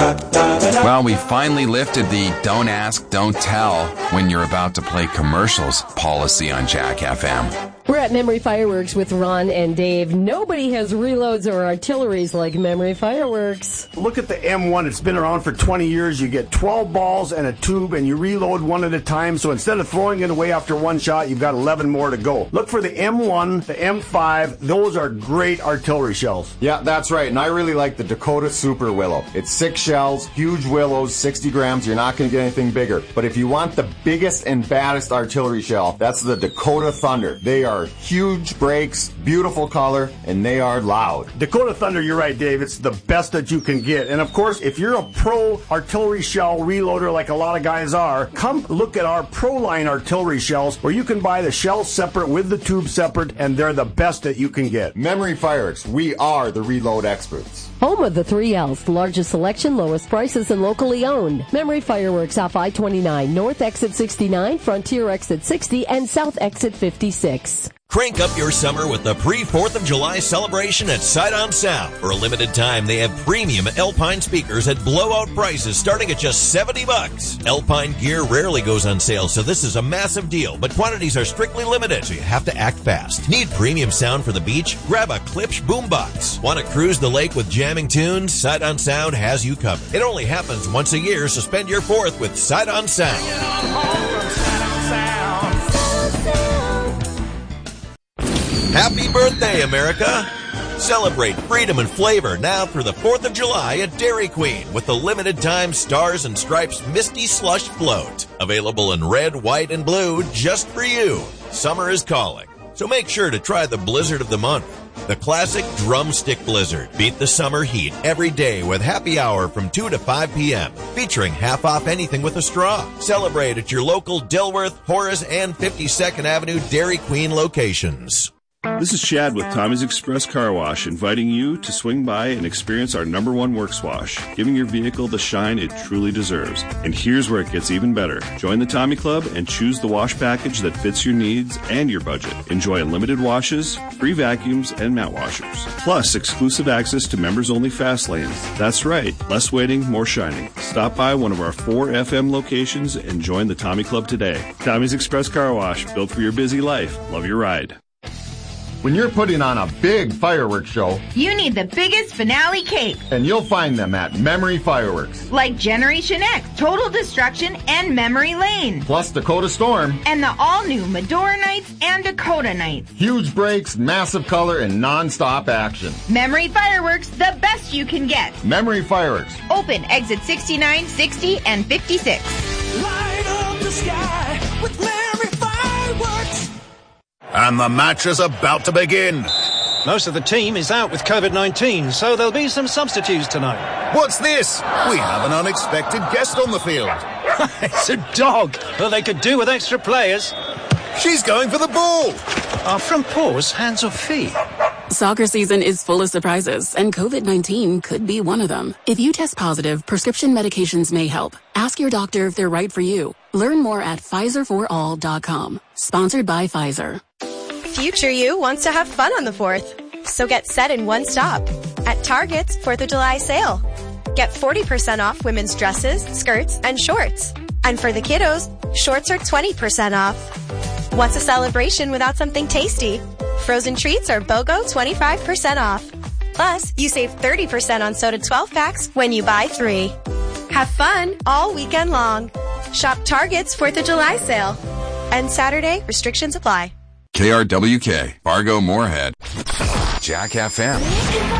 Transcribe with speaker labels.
Speaker 1: Well, we finally lifted the don't ask, don't tell when you're about to play commercials policy on Jack FM.
Speaker 2: We're at Memory Fireworks with Ron and Dave. Nobody has reloads or artilleries like Memory Fireworks.
Speaker 3: Look at the M1. It's been around for 20 years. You get 12 balls and a tube, and you reload one at a time. So instead of throwing it away after one shot, you've got 11 more to go. Look for the M1, the M5. Those are great artillery shells.
Speaker 4: Yeah, that's right. And I really like the Dakota Super Willow. It's 6 shells, huge willows, 60 grams. You're not going to get anything bigger. But if you want the biggest and baddest artillery shell, that's the Dakota Thunder. They are huge breaks, beautiful color, and they are loud.
Speaker 3: Dakota Thunder, you're right, Dave. It's the best that you can get. And of course, if you're a pro artillery shell reloader like a lot of guys are, come look at our Pro Line artillery shells where you can buy the shell separate with the tube separate, and they're the best that you can get.
Speaker 4: Memory Fireworks, we are the reload experts.
Speaker 2: Home of the 3 L's, the largest selection, lowest prices, and locally owned. Memory Fireworks off I-29, North Exit 69, Frontier Exit 60, and South Exit 56.
Speaker 5: Crank up your summer with the pre-4th of July celebration at Sight on Sound. For a limited time, they have premium Alpine speakers at blowout prices starting at just $70. Alpine gear rarely goes on sale, so this is a massive deal, but quantities are strictly limited, so you have to act fast. Need premium sound for the beach? Grab a Klipsch boombox. Want to cruise the lake with jamming tunes? Sight on Sound has you covered. It only happens once a year, so spend your 4th with Sight on Sound. Happy birthday, America! Celebrate freedom and flavor now through the 4th of July at Dairy Queen with the limited-time Stars and Stripes Misty Slush Float. Available in red, white, and blue just for you. Summer is calling, so make sure to try the blizzard of the month. The classic drumstick blizzard. Beat the summer heat every day with happy hour from 2 to 5 p.m. featuring half off anything with a straw. Celebrate at your local Dilworth, Horace, and 52nd Avenue Dairy Queen locations.
Speaker 6: This is Chad with Tommy's Express Car Wash, inviting you to swing by and experience our #1 works wash, giving your vehicle the shine it truly deserves. And here's where it gets even better. Join the Tommy Club and choose the wash package that fits your needs and your budget. Enjoy unlimited washes, free vacuums, and mat washers. Plus, exclusive access to members-only fast lanes. That's right, less waiting, more shining. Stop by one of our 4 FM locations and join the Tommy Club today. Tommy's Express Car Wash, built for your busy life. Love your ride.
Speaker 4: When you're putting on a big fireworks show,
Speaker 7: you need the biggest finale cake.
Speaker 4: And you'll find them at Memory Fireworks.
Speaker 7: Like Generation X, Total Destruction, and Memory Lane.
Speaker 4: Plus Dakota Storm.
Speaker 7: And the all-new Medora Nights and Dakota Nights.
Speaker 4: Huge breaks, massive color, and non-stop action.
Speaker 7: Memory Fireworks, the best you can get.
Speaker 4: Memory Fireworks.
Speaker 7: Open exit 69, 60, and 56.
Speaker 8: Light up the sky with Memory Fireworks.
Speaker 9: And the match is about to begin.
Speaker 10: Most of the team is out with COVID-19, so there'll be some substitutes tonight.
Speaker 9: What's this? We have an unexpected guest on the field.
Speaker 10: It's a dog. Well, they could do with extra players.
Speaker 9: She's going for the ball.
Speaker 10: Are front paws hands or feet?
Speaker 11: Soccer season is full of surprises, and COVID-19 could be one of them. If you test positive, prescription medications may help. Ask your doctor if they're right for you. Learn more at PfizerForAll.com. Sponsored by Pfizer.
Speaker 12: Future you wants to have fun on the 4th, so get set in one stop at Target's 4th of July sale. Get 40% off women's dresses, skirts, and shorts. And for the kiddos, shorts are 20% off. What's a celebration without something tasty? Frozen treats are BOGO 25% off. Plus, you save 30% on soda 12-packs when you buy 3. Have fun all weekend long. Shop Target's 4th of July sale. And Saturday, restrictions apply.
Speaker 1: KRWK, Fargo Moorhead, Jack FM.